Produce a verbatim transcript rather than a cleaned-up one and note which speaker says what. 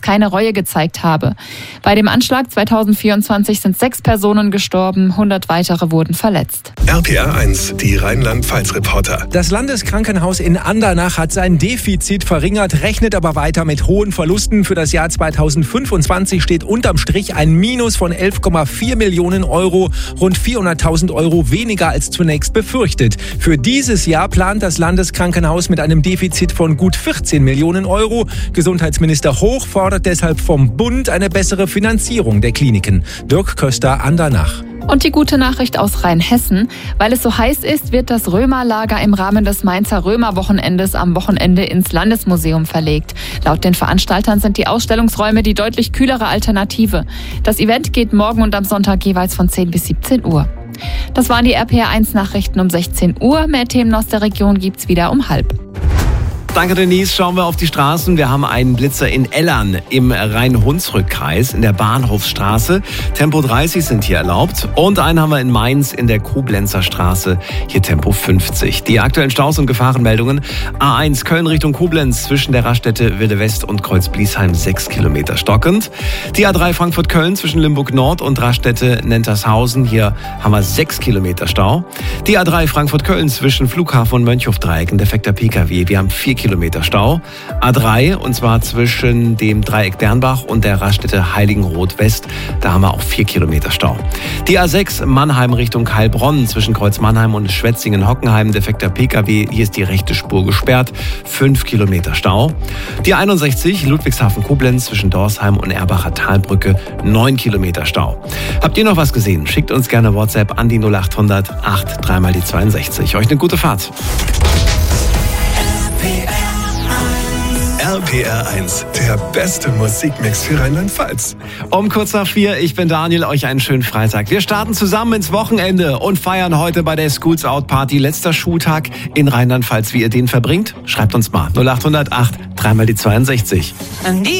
Speaker 1: keine Reue gezeigt habe. Bei dem Anschlag zweitausendvierundzwanzig sind sechs Personen gestorben, hundert weitere wurden verletzt.
Speaker 2: R P R eins, die Rheinland-Pfalz-Reporter.
Speaker 3: Das Landeskrankenhaus in Andernach hat sein Defizit verringert, rechnet aber weiter mit hohen Verlusten. Für das Jahr zweitausendfünfundzwanzig steht unterm Strich ein Minus von elf Komma vier Millionen Euro, rund vierhunderttausend Euro weniger als zunächst befürchtet. Für dieses Jahr plant das Landeskrankenhaus mit einem Defizit von gut vierzehn Millionen Euro. Gesundheitsminister Hoch fordert deshalb vom Bund eine bessere Finanzierung der Kliniken. Dirk Köster, Andernach.
Speaker 1: Und die gute Nachricht aus Rheinhessen. Weil es so heiß ist, wird das Römerlager im Rahmen des Mainzer Römerwochenendes am Wochenende ins Landesmuseum verlegt. Laut den Veranstaltern sind die Ausstellungsräume die deutlich kühlere Alternative. Das Event geht morgen und am Sonntag jeweils von zehn bis siebzehn Uhr. Das waren die R P R eins Nachrichten um sechzehn Uhr. Mehr Themen aus der Region gibt's wieder um halb.
Speaker 4: Danke, Denise. Schauen wir auf die Straßen. Wir haben einen Blitzer in Ellern im Rhein-Hunsrück-Kreis in der Bahnhofsstraße. Tempo dreißig sind hier erlaubt. Und einen haben wir in Mainz in der Koblenzer Straße. Hier Tempo fünfzig. Die aktuellen Staus und Gefahrenmeldungen. A eins Köln Richtung Koblenz zwischen der Raststätte Wilde West und Kreuz-Bliesheim sechs Kilometer stockend. Die A drei Frankfurt-Köln zwischen Limburg Nord und Raststätte Nentershausen. Hier haben wir sechs Kilometer Stau. Die A drei Frankfurt-Köln zwischen Flughafen und Mönchhofdreieck. Ein defekter P K W. Wir haben vier Kilometer Stau. A drei, und zwar zwischen dem Dreieck Dernbach und der Raststätte Heiligenroth West. Da haben wir auch vier Kilometer Stau. Die A sechs Mannheim Richtung Heilbronn zwischen Kreuz Mannheim und Schwetzingen-Hockenheim. Defekter P K W. Hier ist die rechte Spur gesperrt. fünf Kilometer Stau. Die einundsechzig Ludwigshafen-Koblenz zwischen Dorsheim und Erbacher Talbrücke. neun Kilometer Stau. Habt ihr noch was gesehen? Schickt uns gerne WhatsApp an die null acht hundert acht drei mal die zweiundsechzig. Euch eine gute Fahrt.
Speaker 2: R P R eins, der beste Musikmix für Rheinland-Pfalz.
Speaker 4: Um kurz nach vier, ich bin Daniel, euch einen schönen Freitag. Wir starten zusammen ins Wochenende und feiern heute bei der Schools Out Party. Letzter Schultag in Rheinland-Pfalz. Wie ihr den verbringt? Schreibt uns mal null acht hundert acht drei mal die zweiundsechzig.